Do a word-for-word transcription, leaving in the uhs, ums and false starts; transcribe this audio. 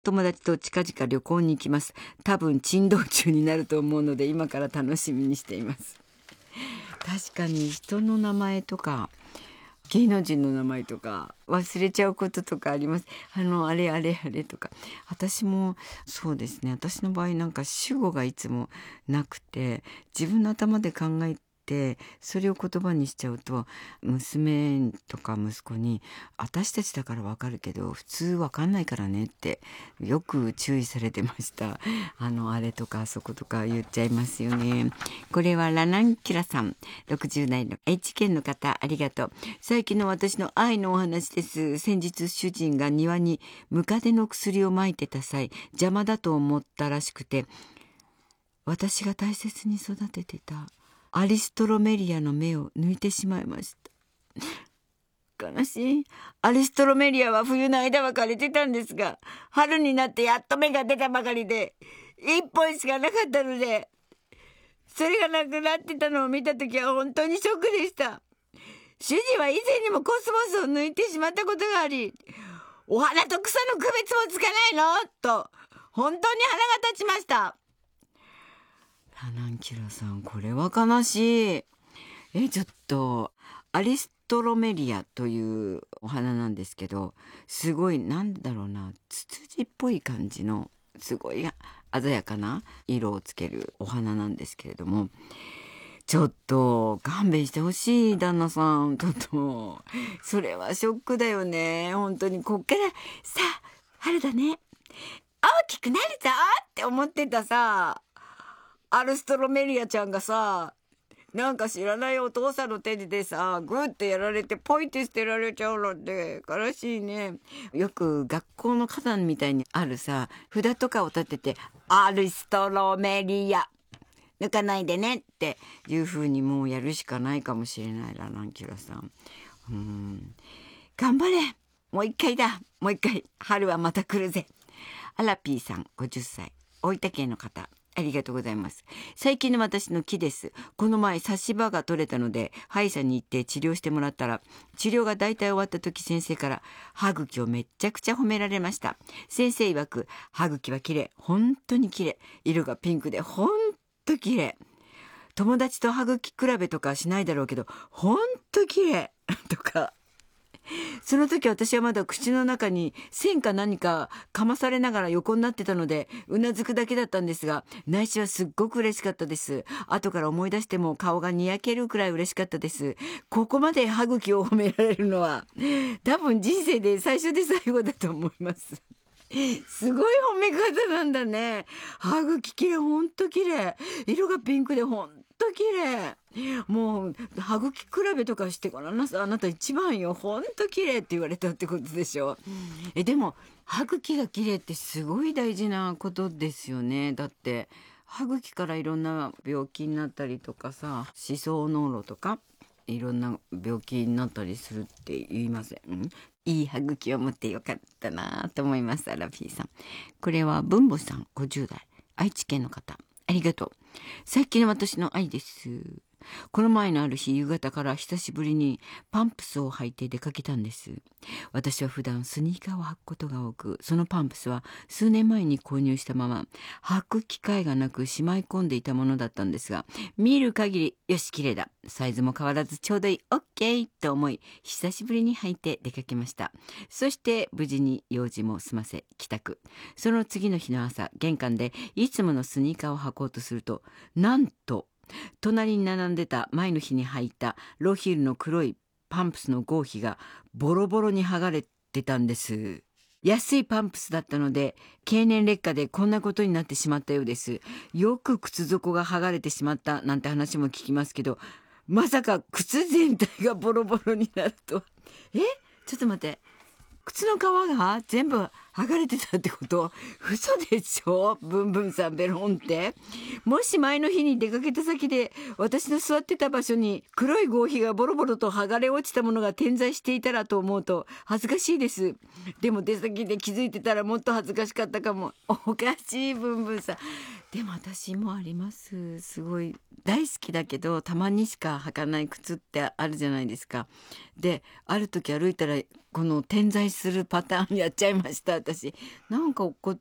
友達と近々旅行に行きます。多分珍道中になると思うので今から楽しみにしています。確かに人の名前とか芸能人の名前とか忘れちゃうこととかあります。あのあれあれあれとか。私もそうですね。私の場合なんか主語がいつもなくて、自分の頭で考えてそれを言葉にしちゃうと、娘とか息子に私たちだからわかるけど普通わかんないからねってよく注意されてました。あのあれとかあそことか言っちゃいますよね。これはラナンキュラさん、ろくじゅう代の愛知県の方、ありがとう。最近の私の愛のお話です。先日主人が庭にムカデの薬をまいてた際、邪魔だと思ったらしくて、私が大切に育ててたアリストロメリアの芽を抜いてしまいました。悲しい。アリストロメリアは冬の間は枯れてたんですが、春になってやっと芽が出たばかりで一本しかなかったので、それがなくなってたのを見た時は本当にショックでした。主人は以前にもコスモスを抜いてしまったことがあり、お花と草の区別もつかないのと本当に腹が立ちました。ラナンキュラさん、これは悲しい。えちょっとアリストロメリアというお花なんですけど、すごいなんだろうな、ツツジっぽい感じのすごい鮮やかな色をつけるお花なんですけれども、ちょっと勘弁してほしい旦那さん。ちょっとそれはショックだよね。本当にこっからさあ春だね、大きくなるぞって思ってたさアルストロメリアちゃんがさ、なんか知らないお父さんの手でさグッてやられてポイって捨てられちゃうのって悲しいね。よく学校の花壇みたいにあるさ札とかを立ててアルストロメリア抜かないでねっていう風にもうやるしかないかもしれない。ラナンキュラさん、うーん頑張れ、もう一回だ、もう一回春はまた来るぜ。アラピーさん、ごじゅっさい、大分県の方、ありがとうございます。最近の私の木です。この前差し歯が取れたので歯医者に行って治療してもらったら、治療が大体終わった時先生から歯茎をめっちゃくちゃ褒められました。先生曰く歯茎は綺麗、本当に綺麗、色がピンクで本当綺麗、友達と歯茎比べとかしないだろうけど本当綺麗とか。その時私はまだ口の中に線か何かかまされながら横になってたのでうなずくだけだったんですが、内心はすっごく嬉しかったです。後から思い出しても顔がにやけるくらい嬉しかったです。ここまで歯茎を褒められるのは多分人生で最初で最後だと思います。すごい褒め方なんだね。歯茎綺麗、ほんと綺麗、色がピンクでほんと綺麗。もう歯茎比べとかしてからあなた、あなた一番よ、ほんと綺麗って言われたってことでしょ。えでも歯茎が綺麗ってすごい大事なことですよね。だって歯茎からいろんな病気になったりとかさ、歯槽膿漏とかいろんな病気になったりするって言いません？いい歯茎を持ってよかったなと思います。アラフィーさん、これは文母さん、ごじゅう代、愛知県の方、ありがとう。最近の私の愛です。この前のある日夕方から久しぶりにパンプスを履いて出かけたんです。私は普段スニーカーを履くことが多く、そのパンプスは数年前に購入したまま履く機会がなくしまい込んでいたものだったんですが、見る限りよし綺麗だ、サイズも変わらずちょうどいい、オッケーと思い久しぶりに履いて出かけました。そして無事に用事も済ませ帰宅。その次の日の朝、玄関でいつものスニーカーを履こうとすると、なんと隣に並んでた前の日に履いたローヒールの黒いパンプスの合皮がボロボロに剥がれてたんです。安いパンプスだったので経年劣化でこんなことになってしまったようです。よく靴底が剥がれてしまったなんて話も聞きますけど、まさか靴全体がボロボロになるとは。えちょっと待って、靴の皮が全部剥がれてたってこと？嘘でしょ、ブンブンさんベロンって。もし前の日に出かけた先で私の座ってた場所に黒い合皮がボロボロと剥がれ落ちたものが点在していたらと思うと恥ずかしいです。でも出先で気づいてたらもっと恥ずかしかったかも。おかしい、ブンブンさん。 でも私もあります。すごい大好きだけどたまにしか履かない靴ってあるじゃないですか。である時歩いたらこの点在するパターンやっちゃいました私。なんかこ